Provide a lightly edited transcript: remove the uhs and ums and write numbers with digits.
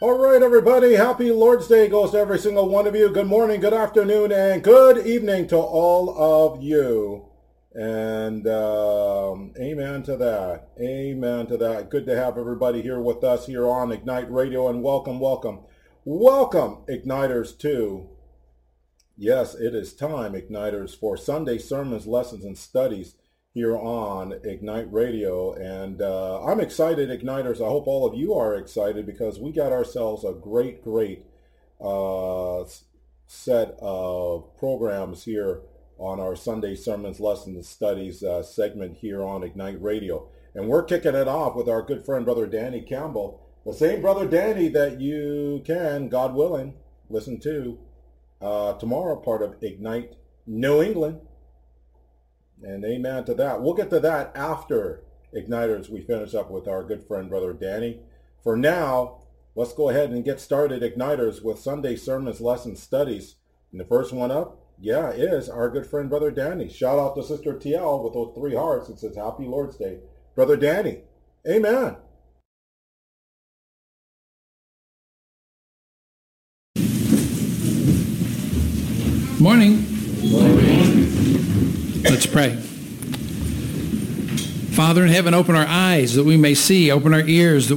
All right, everybody. Happy Lord's Day goes to every single one of you. Good morning, good afternoon, and good evening to all of you. And amen to that. Amen to that. Good to have everybody here with us here on Ignite Radio. And welcome, Igniters, to, yes, it is time, Igniters, for Sunday sermons, lessons, and studies here on Ignite Radio. And I'm excited, Igniters. I hope all of you are excited because we got ourselves a great set of programs here on our Sunday sermons, lessons, and studies segment here on Ignite Radio. And we're kicking it off with our good friend, Brother Danny Campbell, the same Brother Danny that you can, God willing, listen to tomorrow, part of Ignite New England. And amen to that. We'll get to that after Igniters. We finish up with our good friend, Brother Danny. For now, let's go ahead and get started, Igniters, with Sunday sermons, lessons, studies. And the first one up, is our good friend, Brother Danny. Shout out to Sister TL with those 3 hearts. It says, Happy Lord's Day. Brother Danny, amen. Morning. Let's pray. Father in heaven, open our eyes that we may see, open our ears that